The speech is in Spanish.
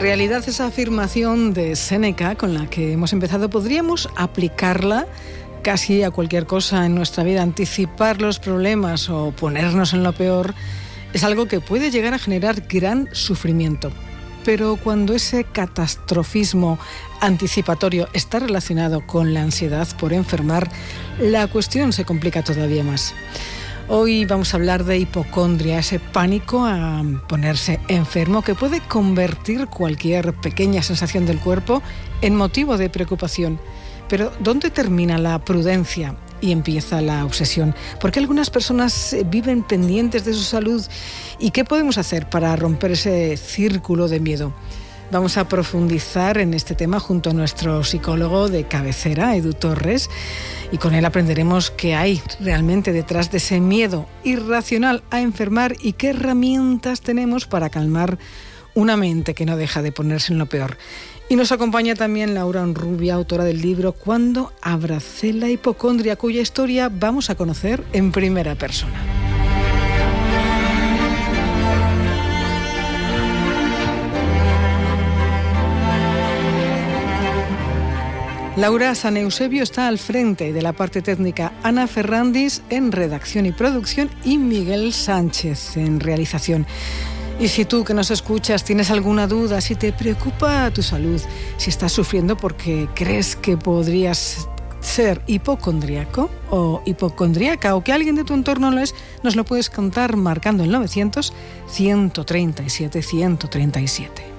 realidad esa afirmación de Séneca con la que hemos empezado podríamos aplicarla casi a cualquier cosa en nuestra vida. Anticipar los problemas o ponernos en lo peor es algo que puede llegar a generar gran sufrimiento. Pero cuando ese catastrofismo anticipatorio está relacionado con la ansiedad por enfermar, la cuestión se complica todavía más. Hoy vamos a hablar de hipocondria, ese pánico a ponerse enfermo que puede convertir cualquier pequeña sensación del cuerpo en motivo de preocupación. Pero ¿dónde termina la prudencia y empieza la obsesión? ¿Por qué algunas personas viven pendientes de su salud? ¿Y qué podemos hacer para romper ese círculo de miedo? Vamos a profundizar en este tema junto a nuestro psicólogo de cabecera, Edu Torres, y con él aprenderemos qué hay realmente detrás de ese miedo irracional a enfermar y qué herramientas tenemos para calmar una mente que no deja de ponerse en lo peor. Y nos acompaña también Laura Onrubia, autora del libro Cuando abracé la hipocondria, cuya historia vamos a conocer en primera persona. Laura San Eusebio está al frente de la parte técnica, Ana Ferrandis en redacción y producción y Miguel Sánchez en realización. Y si tú que nos escuchas tienes alguna duda, si te preocupa tu salud, si estás sufriendo porque crees que podrías ser hipocondríaco o hipocondríaca o que alguien de tu entorno lo es, nos lo puedes contar marcando el 900 137 137.